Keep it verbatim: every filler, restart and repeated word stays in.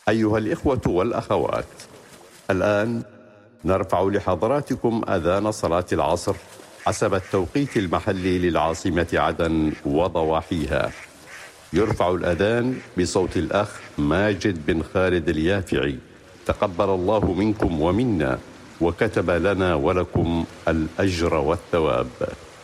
أيها الإخوة والأخوات، الآن نرفع لحضراتكم أذان صلاة العصر حسب التوقيت المحلي للعاصمة عدن وضواحيها. يرفع الأذان بصوت الأخ ماجد بن خالد اليافعي، تقبل الله منكم ومنا وكتب لنا ولكم الأجر والثواب.